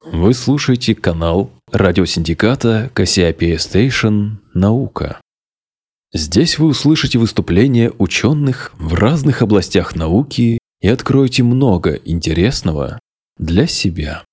Вы слушаете канал радиосиндиката Кассиопея Station «Наука». Здесь вы услышите выступления ученых в разных областях науки и откроете много интересного для себя.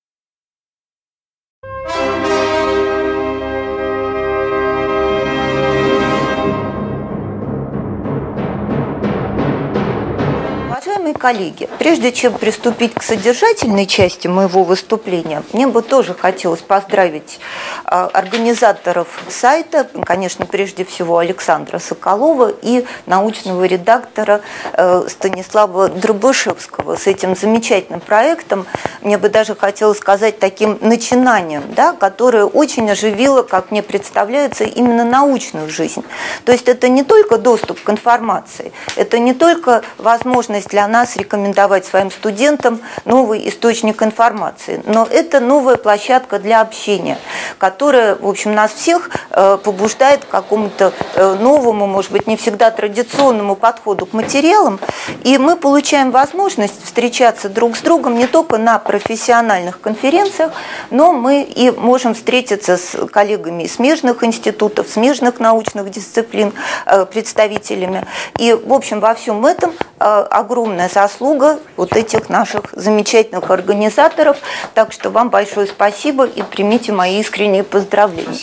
Уважаемые коллеги, прежде чем приступить к содержательной части моего выступления, мне бы тоже хотелось поздравить организаторов сайта, конечно, прежде всего Александра Соколова и научного редактора Станислава Дробышевского с этим замечательным проектом. Мне бы даже хотелось сказать таким начинанием, да, которое очень оживило, как мне представляется, именно научную жизнь. То есть это не только доступ к информации, это не только возможность для нас рекомендовать своим студентам новый источник информации, но это новая площадка для общения, которая, в общем, нас всех побуждает к какому-то новому, может быть, не всегда традиционному подходу к материалам, и мы получаем возможность встречаться друг с другом не только на профессиональных конференциях, но мы и можем встретиться с коллегами из смежных институтов, смежных научных дисциплин, представителями. И, в общем, во всем этом огромная заслуга вот этих наших замечательных организаторов. Так что вам большое спасибо и примите мои искренние поздравления.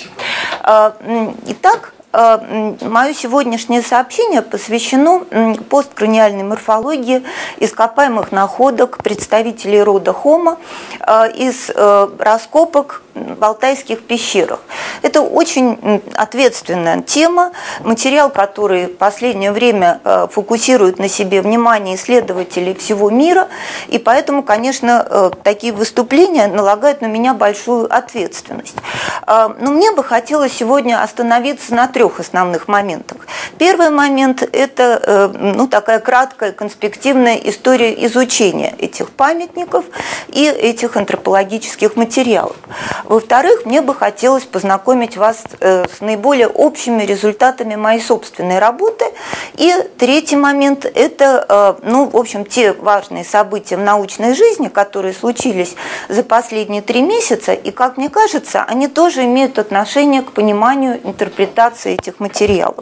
Итак, мое сегодняшнее сообщение посвящено посткраниальной морфологии ископаемых находок представителей рода Homo из раскопок в Алтайских пещерах. Это очень ответственная тема, материал, который в последнее время фокусирует на себе внимание исследователей всего мира, и поэтому, конечно, такие выступления налагают на меня большую ответственность. Но мне бы хотелось сегодня остановиться на трех основных моментах. Первый момент – это такая краткая конспективная история изучения этих памятников и этих антропологических материалов. Во-вторых, мне бы хотелось познакомить вас с наиболее общими результатами моей собственной работы. И третий момент – это, в общем, те важные события в научной жизни, которые случились за последние 3 месяца, и, как мне кажется, они тоже имеют отношение к пониманию интерпретации этих материалов.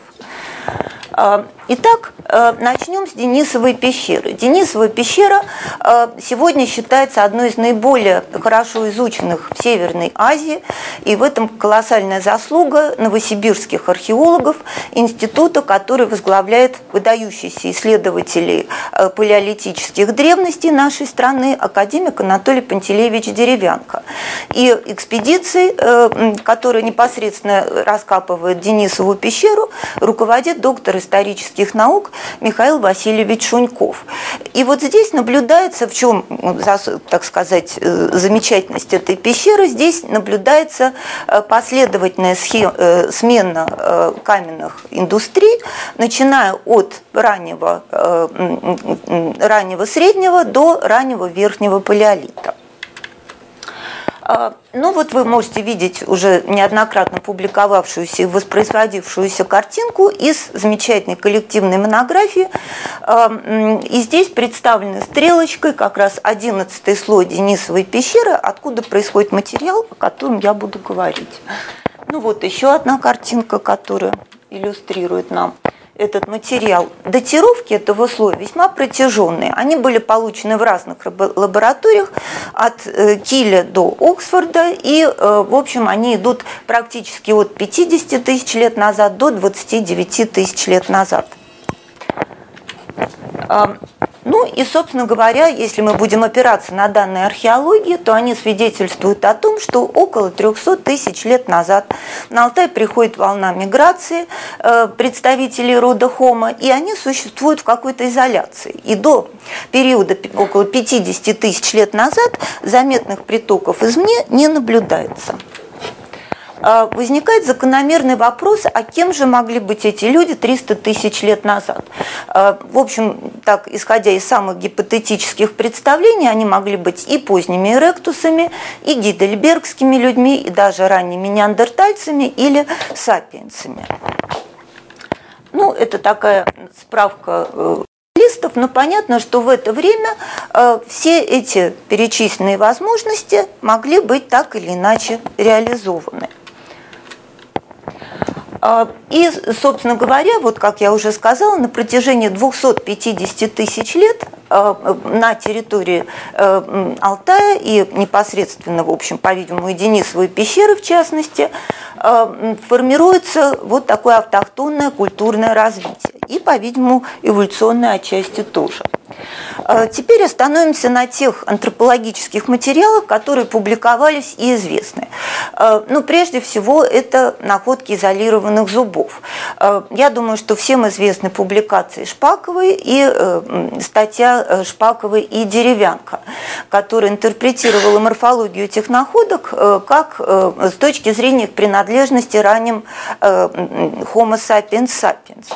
Итак, начнем с Денисовой пещеры. Денисова пещера сегодня считается одной из наиболее хорошо изученных в Северной Азии, и в этом колоссальная заслуга новосибирских археологов, института, который возглавляет выдающийся исследователь палеолитических древностей нашей страны, академик Анатолий Пантелеевич Деревянко. И экспедиции, которая непосредственно раскапывает Денисову пещеру, руководит доктор исторических наук Михаил Васильевич Шуньков. И вот здесь наблюдается, в чем, так сказать, замечательность этой пещеры, здесь наблюдается последовательная смена каменных индустрий, начиная от раннего среднего до раннего верхнего палеолита. Вот вы можете видеть уже неоднократно публиковавшуюся и воспроизводившуюся картинку из замечательной коллективной монографии. И здесь представлены стрелочкой как раз 11-й слой Денисовой пещеры, откуда происходит материал, о котором я буду говорить. Вот еще одна картинка, которая иллюстрирует нам этот материал. Датировки этого слоя весьма протяженные. Они были получены в разных лабораториях от Киля до Оксфорда, и, в общем, они идут практически от 50 тысяч лет назад до 29 тысяч лет назад. И, собственно говоря, если мы будем опираться на данные археологии, то они свидетельствуют о том, что около 300 тысяч лет назад на Алтай приходит волна миграции представителей рода Homo, и они существуют в какой-то изоляции. И до периода около 50 тысяч лет назад заметных притоков извне не наблюдается. Возникает закономерный вопрос, а кем же могли быть эти люди 300 тысяч лет назад? В общем, так, исходя из самых гипотетических представлений, они могли быть и поздними эректусами, и гейдельбергскими людьми, и даже ранними неандертальцами или сапиенсами. Это такая справка специалистов, но понятно, что в это время все эти перечисленные возможности могли быть так или иначе реализованы. И, собственно говоря, вот как я уже сказала, на протяжении 250 тысяч лет на территории Алтая и непосредственно, в общем, по-видимому, и Денисовой пещеры в частности, формируется вот такое автохтонное культурное развитие. И, по-видимому, эволюционное отчасти тоже. Теперь остановимся на тех антропологических материалах, которые публиковались и известны. Ну, прежде всего, это находки изолированных зубов. Я думаю, что всем известны публикации Шпаковой и статья Шпаковой и Деревянко, которая интерпретировала морфологию этих находок как с точки зрения их принадлежности ранним Homo sapiens sapiens.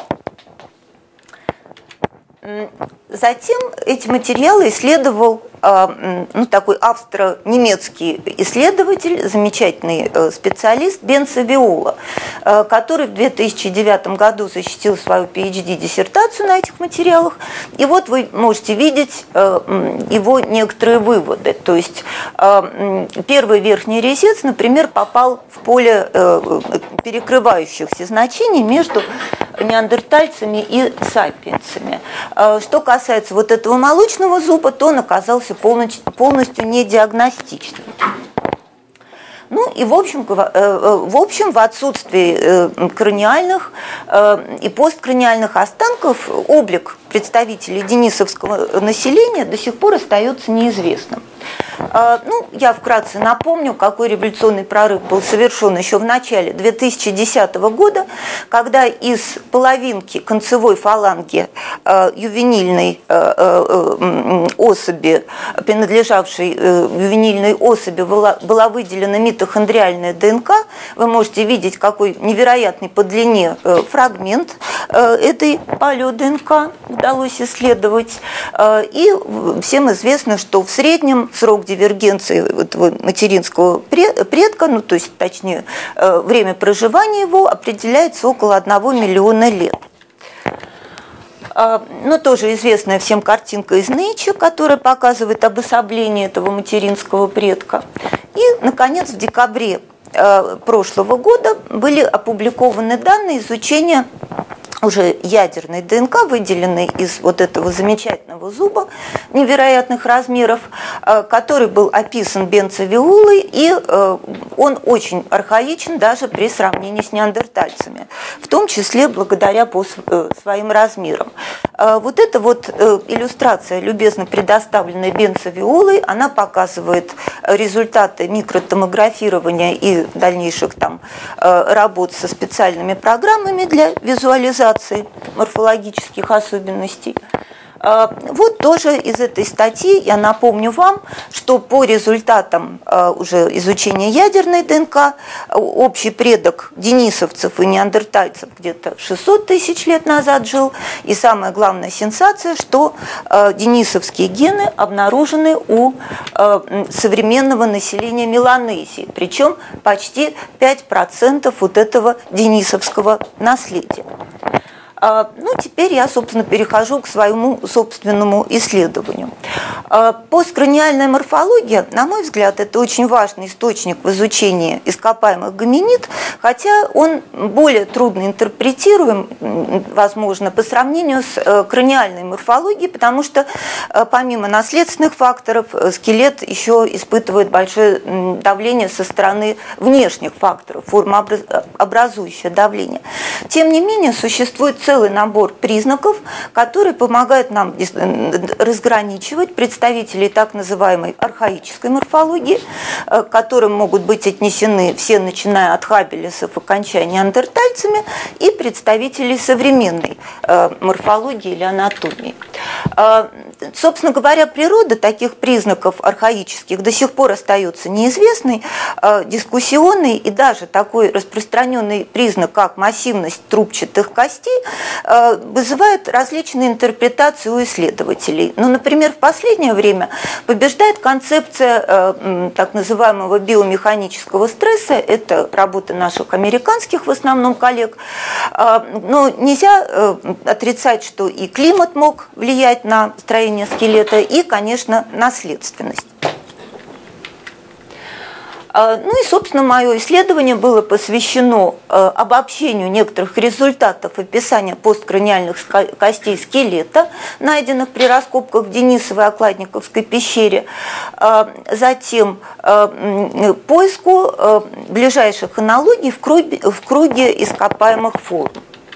Затем эти материалы исследовал такой австро-немецкий исследователь, замечательный специалист Бенцо Виола, который в 2009 году защитил свою PhD-диссертацию на этих материалах. И вот вы можете видеть его некоторые выводы. То есть первый верхний резец, например, попал в поле перекрывающихся значений между неандертальцами и сапиенсами. Что касается вот этого молочного зуба, то он оказался полностью недиагностичным. Ну и в общем в отсутствии краниальных и посткраниальных останков облик представителей денисовского населения до сих пор остается неизвестным. Ну, я вкратце напомню, какой революционный прорыв был совершен еще в начале 2010 года, когда из половинки концевой фаланги ювенильной особи, принадлежавшей ювенильной особи, была выделена митохондриальная ДНК. Вы можете видеть, какой невероятный по длине фрагмент этой палео-ДНК удалось исследовать. И всем известно, что в среднем срок дивергенции этого материнского предка, ну то есть точнее время проживания его определяется около 1 миллиона лет. Но тоже известная всем картинка из Nature, которая показывает обособление этого материнского предка. И, наконец, в декабре прошлого года были опубликованы данные изучения уже ядерной ДНК, выделенной из вот этого замечательного зуба невероятных размеров, который был описан Бенцо Виолой, и он очень архаичен даже при сравнении с неандертальцами, в том числе благодаря по своим размерам. Вот эта вот иллюстрация, любезно предоставленная Бенцо Виолой, она показывает результаты микротомографирования и дальнейших там работ со специальными программами для визуализации морфологических особенностей. Вот тоже из этой статьи я напомню вам, что по результатам уже изучения ядерной ДНК общий предок денисовцев и неандертальцев где-то 600 тысяч лет назад жил. И самая главная сенсация, что денисовские гены обнаружены у современного населения Меланезии, причем почти 5% вот этого денисовского наследия. Ну, теперь я, собственно, перехожу к своему собственному исследованию. Посткраниальная морфология, на мой взгляд, это очень важный источник в изучении ископаемых гоминид, хотя он более трудно интерпретируем, возможно, по сравнению с краниальной морфологией, потому что помимо наследственных факторов скелет еще испытывает большое давление со стороны внешних факторов, формообразующее давление. Тем не менее, существует целый набор признаков, которые помогают нам разграничивать представителей так называемой архаической морфологии, к которым могут быть отнесены все, начиная от хабелесов и кончая неандертальцами, и представителей современной морфологии или анатомии. Собственно говоря, природа таких признаков архаических до сих пор остается неизвестной, дискуссионной, и даже такой распространенный признак, как массивность трубчатых костей, вызывает различные интерпретации у исследователей. Ну, например, в последнее время побеждает концепция так называемого биомеханического стресса. Это работы наших американских в основном коллег. Но нельзя отрицать, что и климат мог влиять на строение скелета, и, конечно, наследственность. Ну и, собственно, мое исследование было посвящено обобщению некоторых результатов описания посткраниальных костей скелета, найденных при раскопках в Денисовой Окладниковской пещере, затем поиску ближайших аналогий в круге ископаемых форм.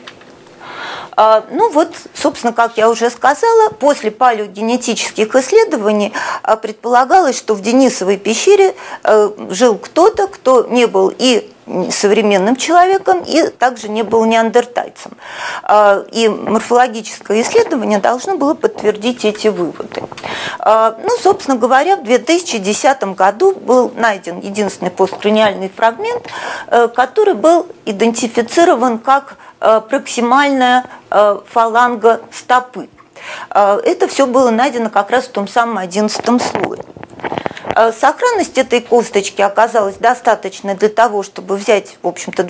Ну вот, собственно, как я уже сказала, после палеогенетических исследований предполагалось, что в Денисовой пещере жил кто-то, кто не был и современным человеком, и также не был неандертальцем. И морфологическое исследование должно было подтвердить эти выводы. Ну, собственно говоря, в 2010 году был найден единственный посткраниальный фрагмент, который был идентифицирован как проксимальная фаланга стопы. Это все было найдено как раз в том самом 11 слое. Сохранность этой косточки оказалась достаточной для того, чтобы взять, в общем-то,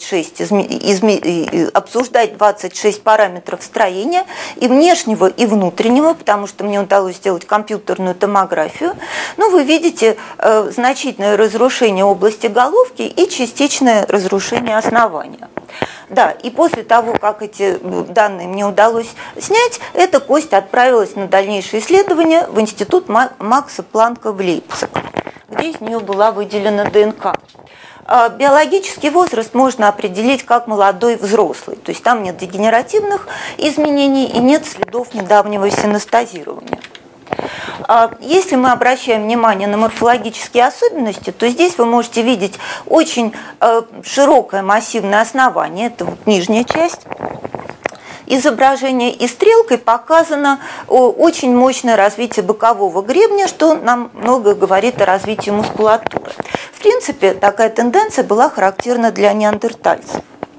обсуждать 26 параметров строения и внешнего, и внутреннего, потому что мне удалось сделать компьютерную томографию. Ну, вы видите значительное разрушение области головки и частичное разрушение основания. Да, и после того, как эти данные мне удалось снять, эта кость отправилась на дальнейшее исследование в институт Макса Планка в Лейпциг, где из нее была выделена ДНК. Биологический возраст можно определить как молодой взрослый, то есть там нет дегенеративных изменений и нет следов недавнего синестазирования. Если мы обращаем внимание на морфологические особенности, то здесь вы можете видеть очень широкое массивное основание, это вот нижняя часть изображения, и стрелкой показано очень мощное развитие бокового гребня, что нам многое говорит о развитии мускулатуры. В принципе, такая тенденция была характерна для неандертальцев.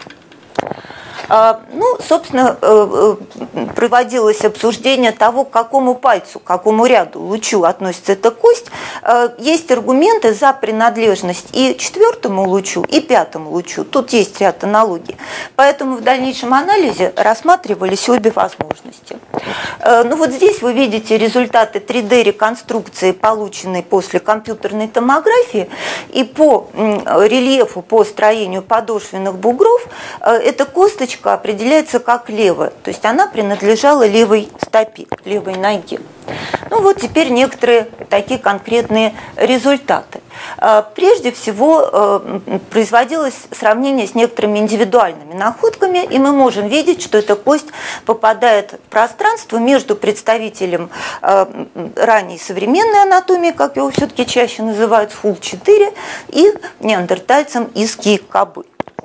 Ну, собственно, проводилось обсуждение того, к какому пальцу, к какому ряду лучу относится эта кость. Есть аргументы за принадлежность и 4-му лучу, и 5-му лучу. Тут есть ряд аналогий. Поэтому в дальнейшем анализе рассматривались обе возможности. Ну, вот здесь вы видите результаты 3D-реконструкции, полученные после компьютерной томографии. И по рельефу, по строению подошвенных бугров, эта косточка определяется как левая, то есть она принадлежала левой стопе, левой ноге. Ну вот теперь некоторые такие конкретные результаты. Прежде всего производилось сравнение с некоторыми индивидуальными находками, и мы можем видеть, что эта кость попадает в пространство между представителем ранней современной анатомии, как его все-таки чаще называют, Фул-4, и неандертальцем из Киикабы.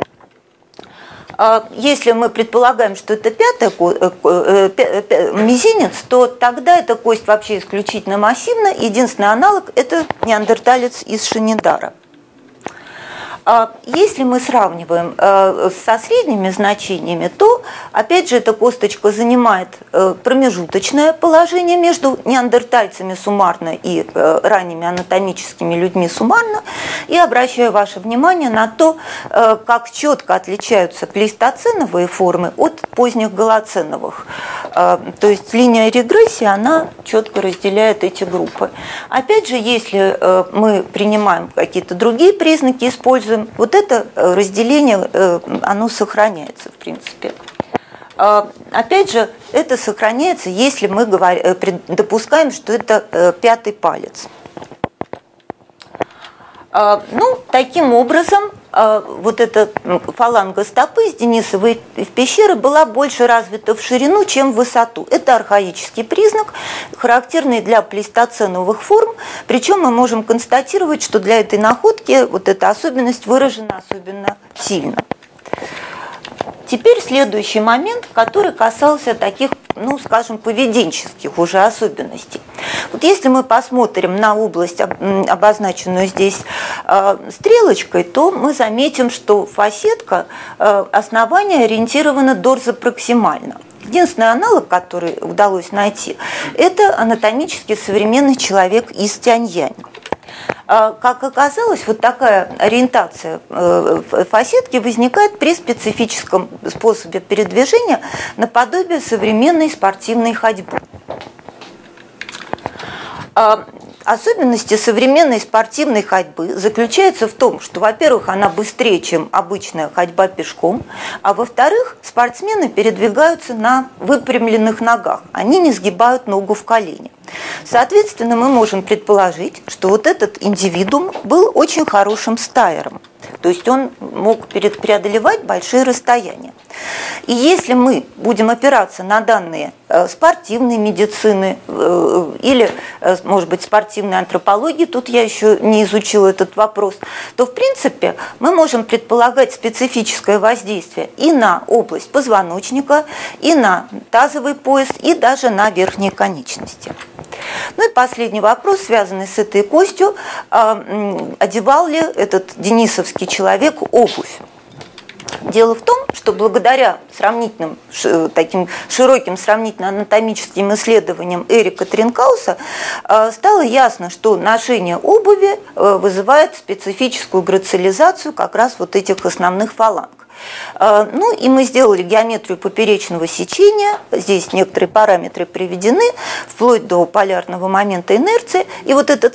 Если мы предполагаем, что это мизинец, то тогда эта кость вообще исключительно массивна. Единственный аналог – это неандерталец из Шанидара. Если мы сравниваем со средними значениями, то, опять же, эта косточка занимает промежуточное положение между неандертальцами суммарно и ранними анатомическими людьми суммарно. И обращаю ваше внимание на то, как четко отличаются плейстоценовые формы от поздних голоценовых. То есть линия регрессии, она четко разделяет эти группы. Опять же, если мы принимаем какие-то другие признаки, используем, вот это разделение, оно сохраняется, в принципе. Опять же, это сохраняется, если мы допускаем, что это 5-й палец. Ну, таким образом, вот эта фаланга стопы с Денисовой в пещере была больше развита в ширину, чем в высоту. Это архаический признак, характерный для плейстоценовых форм, причем мы можем констатировать, что для этой находки вот эта особенность выражена особенно сильно. Теперь следующий момент, который касался таких ну, скажем, поведенческих уже особенностей. Вот если мы посмотрим на область, обозначенную здесь стрелочкой, то мы заметим, что фасетка основания ориентирована дорзопроксимально. Единственный аналог, который удалось найти, это анатомически современный человек из Тяньяня. Как оказалось, вот такая ориентация фасетки возникает при специфическом способе передвижения наподобие современной спортивной ходьбы. Особенности современной спортивной ходьбы заключаются в том, что, во-первых, она быстрее, чем обычная ходьба пешком, а во-вторых, спортсмены передвигаются на выпрямленных ногах, они не сгибают ногу в колени. Соответственно, мы можем предположить, что вот этот индивидуум был очень хорошим стайером, то есть он мог преодолевать большие расстояния. И если мы будем опираться на данные спортивной медицины или, может быть, спортивной антропологии, тут я еще не изучила этот вопрос, то, в принципе, мы можем предполагать специфическое воздействие и на область позвоночника, и на тазовый пояс, и даже на верхние конечности. Ну и последний вопрос, связанный с этой костью. Одевал ли этот денисовский человек обувь? Дело в том, что благодаря сравнительным, таким широким сравнительно-анатомическим исследованиям Эрика Тринкауса стало ясно, что ношение обуви вызывает специфическую грациализацию как раз вот этих основных фаланг. Ну и мы сделали геометрию поперечного сечения, здесь некоторые параметры приведены, вплоть до полярного момента инерции, и вот этот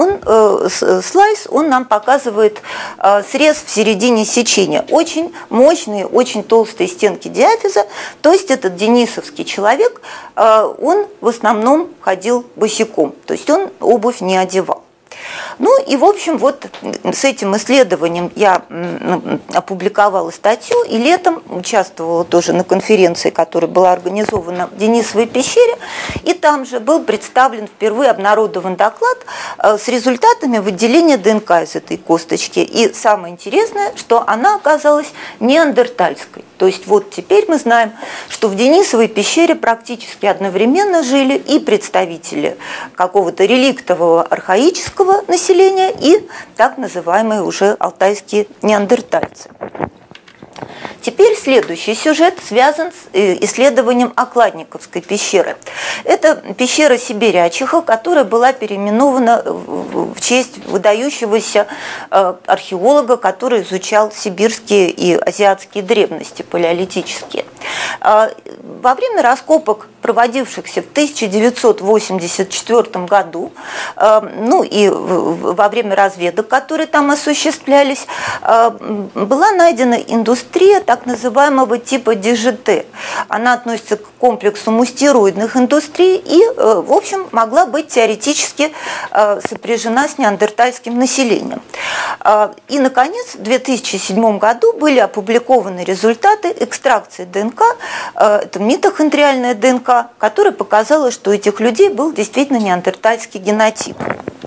слайс, он нам показывает срез в середине сечения, очень мощные, очень толстые стенки диафиза, то есть этот денисовский человек, он в основном ходил босиком, то есть он обувь не одевал. Ну и, в общем, вот с этим исследованием я опубликовала статью и летом участвовала тоже на конференции, которая была организована в Денисовой пещере, и там же был представлен впервые обнародован доклад с результатами выделения ДНК из этой косточки. И самое интересное, что она оказалась неандертальской. То есть вот теперь мы знаем, что в Денисовой пещере практически одновременно жили и представители какого-то реликтового архаического населения и так называемые уже алтайские неандертальцы. Теперь следующий сюжет связан с исследованием Окладниковской пещеры. Это пещера Сибирячиха, которая была переименована в честь выдающегося археолога, который изучал сибирские и азиатские древности, палеолитические. Во время раскопок, проводившихся в 1984 году, ну и во время разведок, которые там осуществлялись, была найдена индустрия так называемого типа ДЖТ. Она относится к комплексу мустероидных индустрий и, в общем, могла быть теоретически сопряжена с неандертальским населением. И, наконец, в 2007 году были опубликованы результаты экстракции ДНК, это митохондриальная ДНК, которая показала, что у этих людей был действительно неандертальский генотип.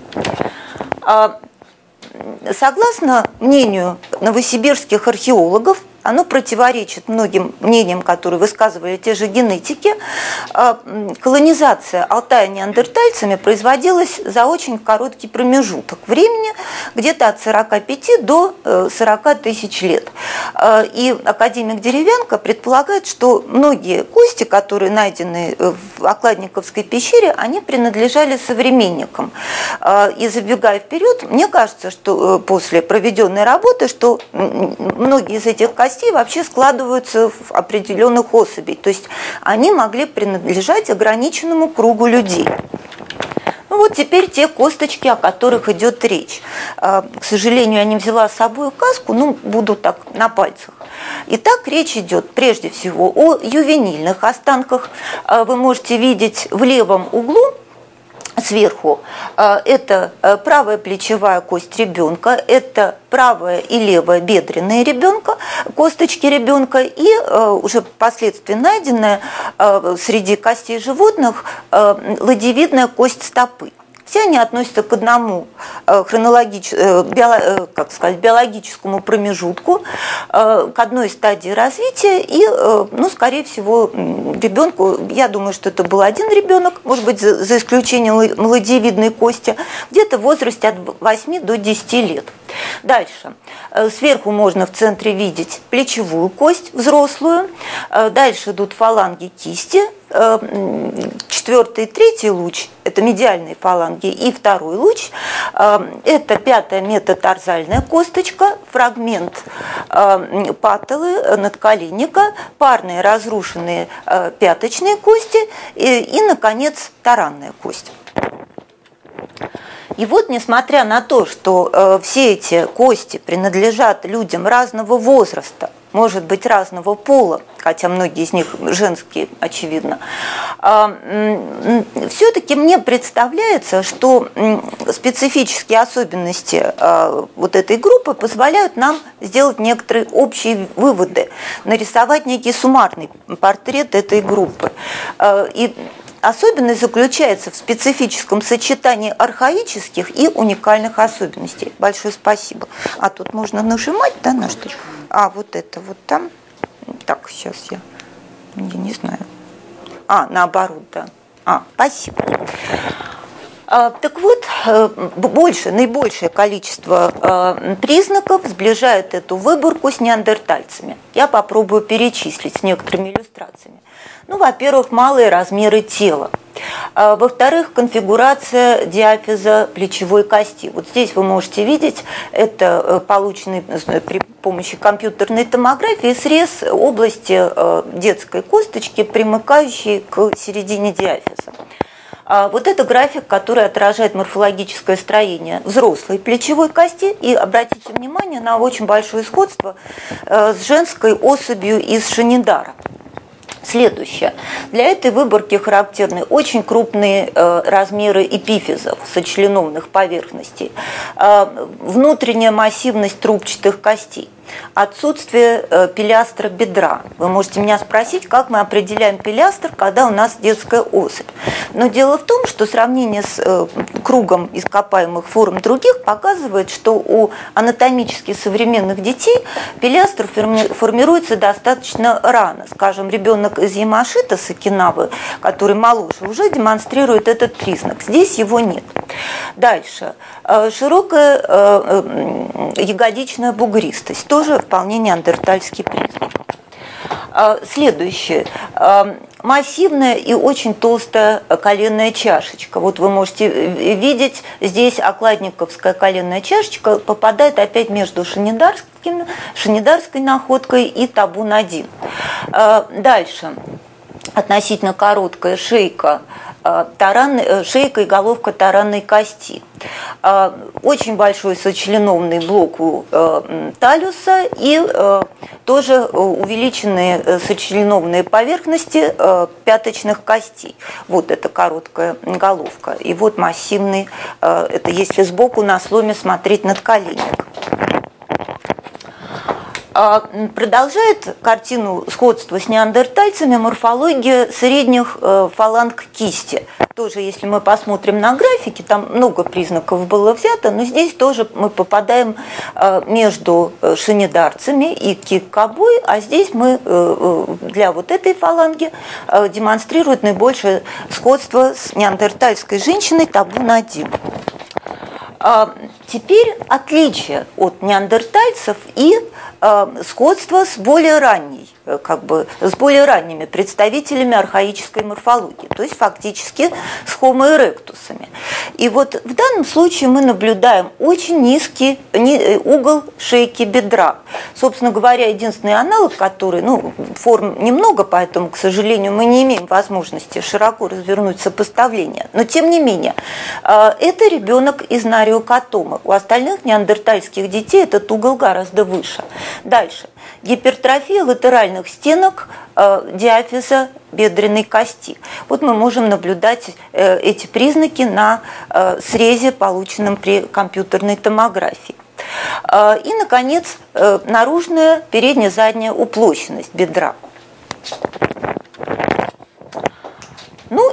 Согласно мнению новосибирских археологов, оно противоречит многим мнениям, которые высказывали те же генетики. Колонизация Алтая неандертальцами производилась за очень короткий промежуток времени, где-то от 45 до 40 тысяч лет. И академик Деревянко предполагает, что многие кости, которые найдены в Окладниковской пещере, они принадлежали современникам. И забегая вперед, мне кажется, что после проведенной работы, что многие из этих костей вообще складываются в определенных особей. То есть они могли принадлежать ограниченному кругу людей. Ну вот теперь те косточки, о которых идет речь. К сожалению, я не взяла с собой указку, но буду так на пальцах. Итак, речь идет прежде всего о ювенильных останках. Вы можете видеть в левом углу сверху это правая плечевая кость ребенка, это правая и левая бедренная ребенка, косточки ребенка и уже впоследствии найденная среди костей животных ладьевидная кость стопы. Все они относятся к одному биологическому промежутку, к одной стадии развития, и, скорее всего, ребенку, я думаю, что это был один ребенок, может быть, за исключением младенчевидной кости, где-то в возрасте от 8 до 10 лет. Дальше. Сверху можно в центре видеть плечевую кость взрослую. Дальше идут фаланги кисти. 4-й и 3-й луч – это медиальные фаланги, и 2-й луч – это 5-я метатарзальная косточка, фрагмент паттелы надколенника, парные разрушенные пяточные кости и, наконец, таранная кость. И вот, несмотря на то, что все эти кости принадлежат людям разного возраста, может быть, разного пола, хотя многие из них женские, очевидно, все-таки мне представляется, что специфические особенности вот этой группы позволяют нам сделать некоторые общие выводы, нарисовать некий суммарный портрет этой группы. И особенность заключается в специфическом сочетании архаических и уникальных особенностей. Большое спасибо. А тут можно нажимать, да, на штучку? А, вот это вот там. Так, сейчас я не знаю. Наоборот, да. Спасибо. Так вот, наибольшее количество признаков сближает эту выборку с неандертальцами. Я попробую перечислить с некоторыми иллюстрациями. Во-первых, малые размеры тела. Во-вторых, конфигурация диафиза плечевой кости. Вот здесь вы можете видеть, это полученный при помощи компьютерной томографии срез области детской косточки, примыкающей к середине диафиза. Вот это график, который отражает морфологическое строение взрослой плечевой кости. И обратите внимание на очень большое сходство с женской особью из Шанидара. Следующее. Для этой выборки характерны очень крупные размеры эпифизов, сочленовных поверхностей, внутренняя массивность трубчатых костей, отсутствие пилястра бедра. Вы можете меня спросить, как мы определяем пилястр, когда у нас детская особь. Но дело в том, что сравнение с кругом ископаемых форм других показывает, что у анатомически современных детей пилястр формируется достаточно рано. Скажем, ребенок из Ямашита, с Окинавы, который моложе, уже демонстрирует этот признак. Здесь его нет. Дальше. Широкая ягодичная бугристость. Тоже вполне неандертальский признак. Следующее. Массивная и очень толстая коленная чашечка. Вот вы можете видеть, здесь окладниковская коленная чашечка попадает опять между шанидарской находкой и табун-1. Дальше. Относительно короткая шейка, шейка и головка таранной кости. Очень большой сочленовный блок у талиуса и тоже увеличенные сочленовные поверхности пяточных костей. Вот это короткая головка. И вот массивный, это если сбоку на сломе смотреть надколенник. Продолжает картину сходства с неандертальцами морфология средних фаланг кисти. Тоже, если мы посмотрим на графики, там много признаков было взято, но здесь тоже мы попадаем между шанидарцами и киккабой, а здесь мы для вот этой фаланги демонстрирует наибольшее сходство с неандертальской женщиной табун-1. Теперь отличие от неандертальцев и сходство с более ранней, с более ранними представителями архаической морфологии, то есть фактически с Homo erectus'ами. И вот в данном случае мы наблюдаем очень низкий угол шейки бедра. Собственно говоря, единственный аналог, который, форм немного, поэтому, к сожалению, мы не имеем возможности широко развернуть сопоставление. Но, тем не менее, это ребенок из нариокатомы. У остальных неандертальских детей этот угол гораздо выше. Дальше. Гипертрофия латеральных стенок диафиза бедренной кости. Вот мы можем наблюдать эти признаки на срезе, полученном при компьютерной томографии. И, наконец, наружная передне-задняя уплощенность бедра.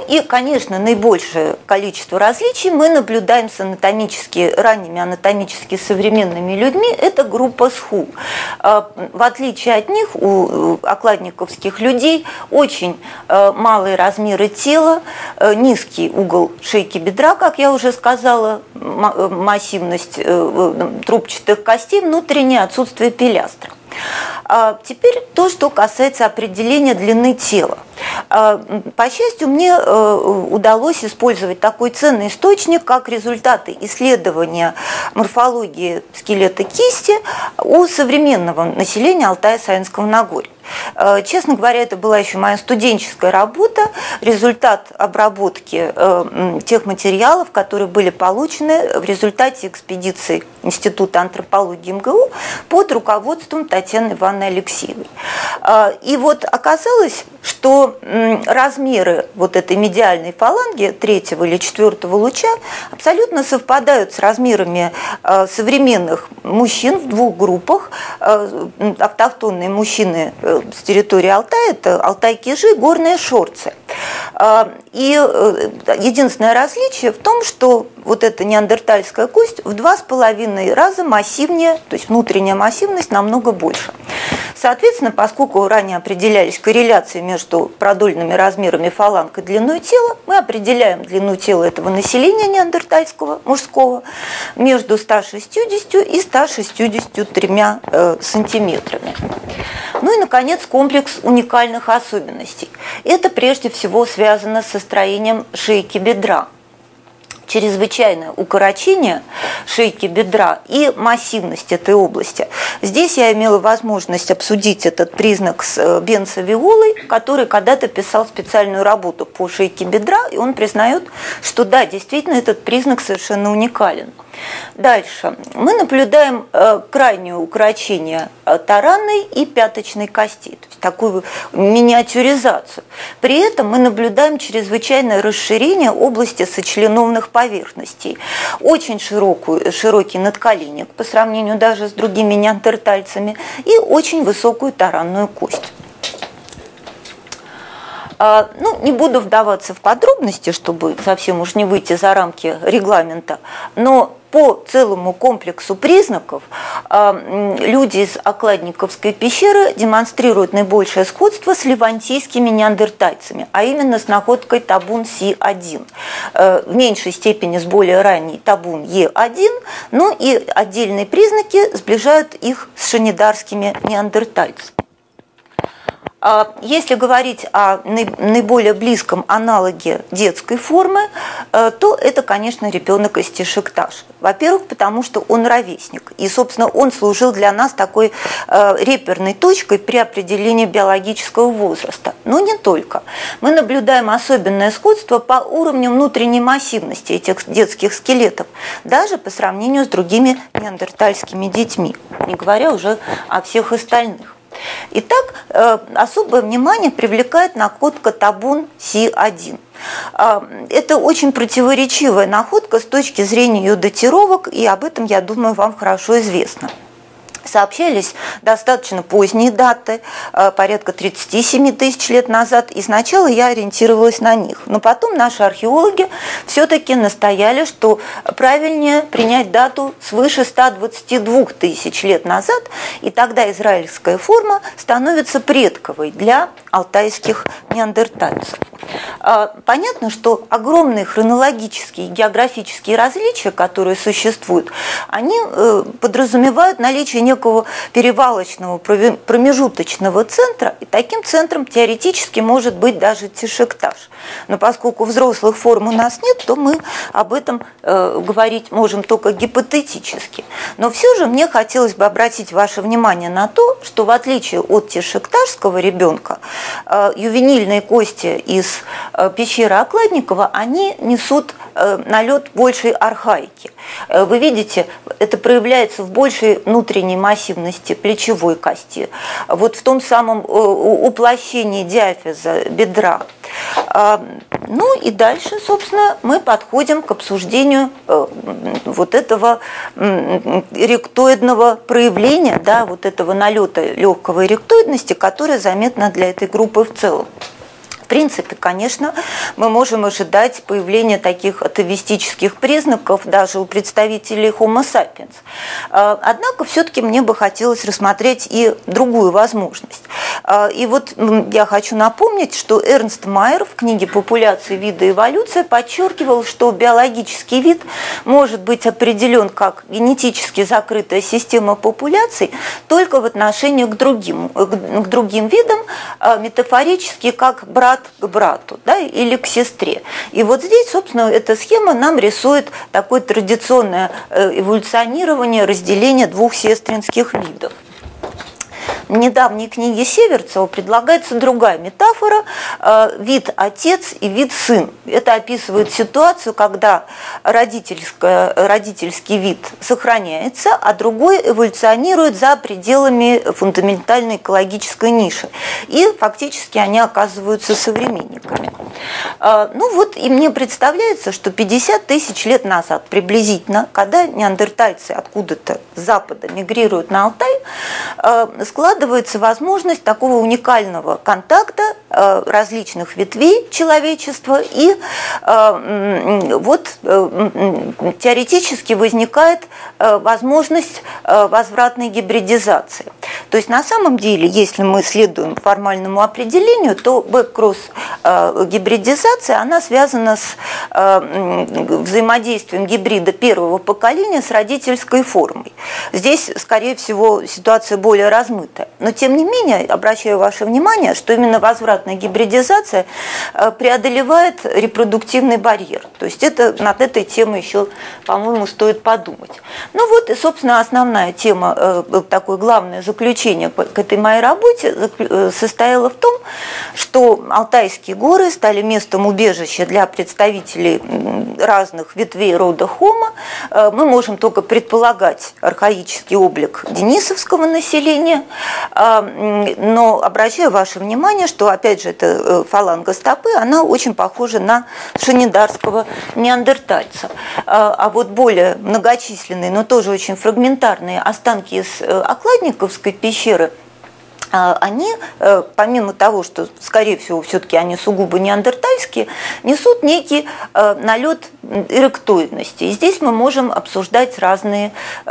и, конечно, наибольшее количество различий мы наблюдаем с ранними анатомически современными людьми. Это группа СХУ. В отличие от них, у окладниковских людей очень малые размеры тела, низкий угол шейки бедра, как я уже сказала, массивность трубчатых костей, внутреннее отсутствие пилястра. Теперь то, что касается определения длины тела. По счастью, мне удалось использовать такой ценный источник, как результаты исследования морфологии скелета кисти у современного населения Алтая-Саянского Нагорья. Честно говоря, это была еще моя студенческая работа, результат обработки тех материалов, которые были получены в результате экспедиции Института антропологии МГУ под руководством Татьяны Ивановны Алексеевой. И вот оказалось, что размеры вот этой медиальной фаланги 3-го или 4-го луча абсолютно совпадают с размерами современных мужчин в двух группах. Автохтонные мужчины с территории Алтая – это Алтай-Кижи, горные Шорцы. И единственное различие в том, что вот эта неандертальская кость в 2,5 раза массивнее, то есть внутренняя массивность намного больше. Соответственно, поскольку ранее определялись корреляции между продольными размерами фаланг и длиной тела, мы определяем длину тела этого населения неандертальского, мужского, между 160 и 163 сантиметрами. Ну и, наконец, комплекс уникальных особенностей. Это прежде всего связано со строением шейки бедра. Чрезвычайное укорочение шейки бедра и массивность этой области. Здесь я имела возможность обсудить этот признак с Бенцо Виолой, который когда-то писал специальную работу по шейке бедра, и он признает, что да, действительно, этот признак совершенно уникален. Дальше. Мы наблюдаем крайнее укорочение таранной и пяточной костей, то есть такую миниатюризацию. При этом мы наблюдаем чрезвычайное расширение области сочленовных поверхностей, очень широкий надколенник по сравнению даже с другими неандертальцами и очень высокую таранную кость. Не буду вдаваться в подробности, чтобы совсем уж не выйти за рамки регламента, но по целому комплексу признаков люди из Окладниковской пещеры демонстрируют наибольшее сходство с левантийскими неандертальцами, а именно с находкой табун Си-1. В меньшей степени с более ранней табун Е-1, но и отдельные признаки сближают их с шанидарскими неандертальцами. Если говорить о наиболее близком аналоге детской формы, то это, конечно, ребенок из Тишикташ. Во-первых, потому что он ровесник, и, собственно, он служил для нас такой реперной точкой при определении биологического возраста. Но не только. Мы наблюдаем особенное сходство по уровню внутренней массивности этих детских скелетов, даже по сравнению с другими неандертальскими детьми, не говоря уже о всех остальных. Итак, особое внимание привлекает находка табун Си-1. Это очень противоречивая находка с точки зрения ее датировок, и об этом, я думаю, вам хорошо известно. Сообщались достаточно поздние даты, порядка 37 тысяч лет назад, и сначала я ориентировалась на них. Но потом наши археологи все-таки настояли, что правильнее принять дату свыше 122 тысяч лет назад, и тогда израильская форма становится предковой для алтайских неандертальцев. Понятно, что огромные хронологические и географические различия, которые существуют, они подразумевают наличие некого перевалочного промежуточного центра, и таким центром теоретически может быть даже Тишикташ. Но поскольку взрослых форм у нас нет, то мы об этом говорить можем только гипотетически. Но все же мне хотелось бы обратить ваше внимание на то, что в отличие от тишикташского ребенка, ювенильные кости из пещеры Окладникова, они несут налет большей архаики. Вы видите, это проявляется в большей внутренней массивности плечевой кости, вот в том самом уплощении диафиза бедра. Ну и дальше, собственно, мы подходим к обсуждению вот этого ректоидного проявления, да, вот этого налета легкого эректоидности, которое заметно для этой группы в целом. В принципе, конечно, мы можем ожидать появления таких атовистических признаков даже у представителей Homo sapiens. Однако все-таки мне бы хотелось рассмотреть и другую возможность. И вот я хочу напомнить, что Эрнст Майер в книге «Популяция, виды, эволюция» подчеркивал, что биологический вид может быть определен как генетически закрытая система популяций только в отношении к другим видам, метафорически как брат к брату, да, или к сестре. И вот здесь, собственно, эта схема нам рисует такое традиционное эволюционирование, разделение двух сестринских видов. В недавней книге Северцева предлагается другая метафора – вид отец и вид сын. Это описывает ситуацию, когда родительский вид сохраняется, а другой эволюционирует за пределами фундаментальной экологической ниши. И фактически они оказываются современниками. Ну вот, и мне представляется, что 50 тысяч лет назад приблизительно, когда неандертальцы откуда-то с запада мигрируют на Алтай, складывается возможность такого уникального контакта различных ветвей человечества, и вот теоретически возникает возможность возвратной гибридизации. То есть на самом деле, если мы следуем формальному определению, то бэк-кросс гибридизация, она связана с взаимодействием гибрида первого поколения с родительской формой. Здесь, скорее всего, ситуация более размытая. Но, тем не менее, обращаю ваше внимание, что именно возвратная гибридизация преодолевает репродуктивный барьер. То есть над этой темой еще, по-моему, стоит подумать. Ну вот, и, собственно, основная тема, такое главное заключение к этой моей работе состояло в том, что Алтайские горы стали местом убежища для представителей разных ветвей рода Homo. Мы можем только предполагать архаический облик денисовского населения, но обращаю ваше внимание, что, опять же, эта фаланга стопы, она очень похожа на шанидарского неандертальца. А вот более многочисленные, но тоже очень фрагментарные останки из Окладниковской пещеры, они, помимо того, что, скорее всего, все-таки они сугубо неандертальские, несут некий налет эректоидности. И здесь мы можем обсуждать разные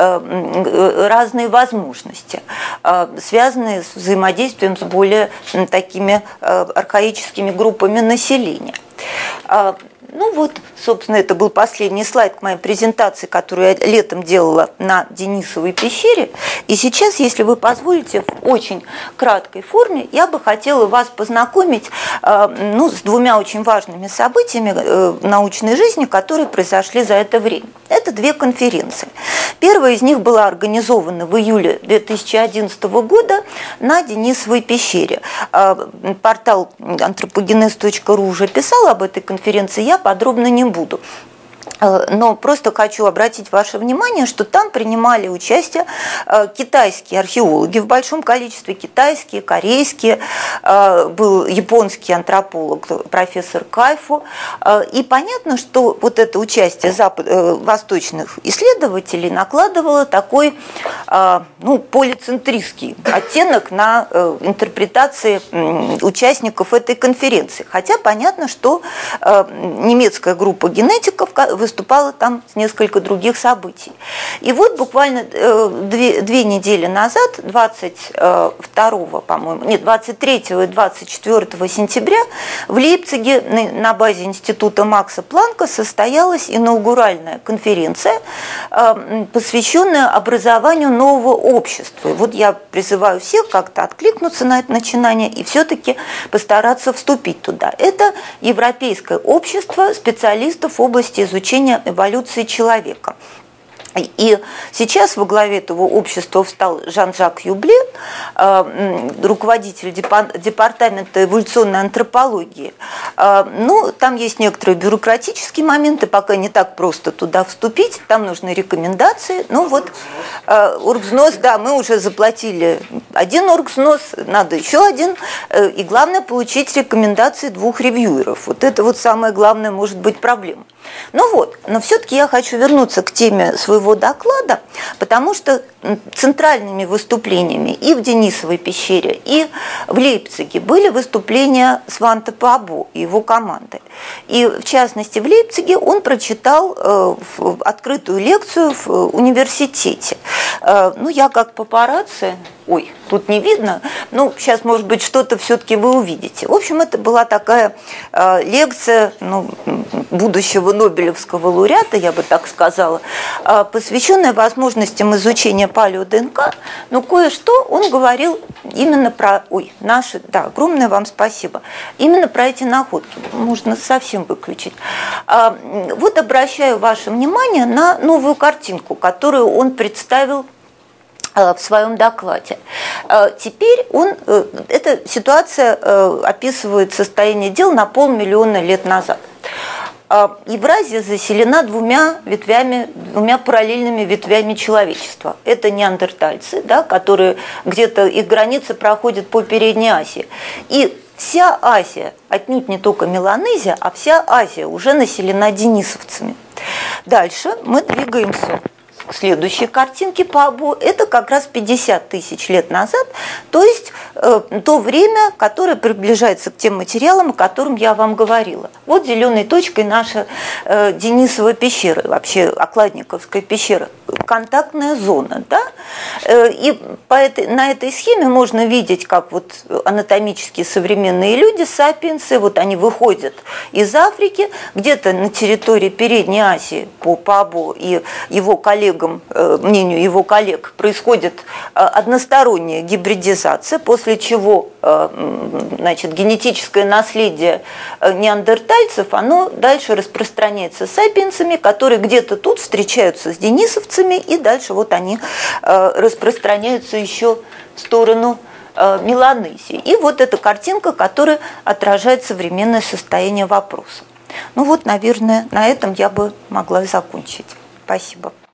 возможности, связанные с взаимодействием с более такими архаическими группами населения. Ну вот, собственно, это был последний слайд к моей презентации, которую я летом делала на Денисовой пещере. И сейчас, если вы позволите, в очень краткой форме я бы хотела вас познакомить с двумя очень важными событиями научной жизни, которые произошли за это время. Это две конференции. Первая из них была организована в июле 2011 года на Денисовой пещере. Портал anthropogenes.ru уже писал об этой конференции, я подробно не буду. Но просто хочу обратить ваше внимание, что там принимали участие китайские археологи в большом количестве, китайские, корейские, был японский антрополог профессор Кайфу. И понятно, что вот это участие восточных исследователей накладывало такой полицентристский оттенок на интерпретации участников этой конференции. Хотя понятно, что немецкая группа генетиков выступала там с несколько других событий. И вот буквально две недели назад, 23 и 24 сентября в Лейпциге на базе Института Макса Планка состоялась инаугуральная конференция, посвященная образованию нового общества. И вот я призываю всех как-то откликнуться на это начинание и все-таки постараться вступить туда. Это Европейское общество специалистов в области изучения эволюции человека. И сейчас во главе этого общества встал Жан-Жак Юбле, руководитель департамента эволюционной антропологии. Там есть некоторые бюрократические моменты, пока не так просто туда вступить, там нужны рекомендации. Оргвзнос, да, мы уже заплатили один оргвзнос, надо еще один, и главное получить рекомендации 2 ревьюеров. Вот это вот самая главная, может быть, проблема. Но все-таки я хочу вернуться к теме своего доклада, потому что центральными выступлениями и в Денисовой пещере, и в Лейпциге были выступления Сванте Паабо и его команды. И в частности в Лейпциге он прочитал открытую лекцию в университете. Я как папарацци, тут не видно, сейчас, может быть, что-то все-таки вы увидите. В общем, это была такая лекция будущего Нобелевского лауреата, я бы так сказала, посвященная возможностям изучения палео-ДНК. Кое-что он говорил именно про... огромное вам спасибо. Именно про эти находки. Можно совсем выключить. Обращаю ваше внимание на новую картинку, которую он представил в своем докладе. Теперь эта ситуация описывает состояние дел на 500 000 лет назад. Евразия заселена двумя параллельными ветвями человечества. Это неандертальцы, которые где-то их границы проходят по Передней Азии. И вся Азия, отнюдь не только Меланезия, а вся Азия уже населена денисовцами. Дальше мы двигаемся к следующей картинке Паабо. Это как раз 50 000 лет назад, то есть то время, которое приближается к тем материалам, о которых я вам говорила. Вот зеленой точкой наша Денисова пещера, вообще Окладниковская пещера, контактная зона. И на этой схеме можно видеть, как анатомически современные люди, сапиенсы, они выходят из Африки, где-то на территории Передней Азии по Паабо и его коллегам, мнению его коллег, происходит односторонняя гибридизация, после чего генетическое наследие неандертальцев, оно дальше распространяется сапиенсами, которые где-то тут встречаются с денисовцами, и дальше они распространяются еще в сторону Меланезии. И эта картинка, которая отражает современное состояние вопроса. Наверное, на этом я бы могла закончить. Спасибо.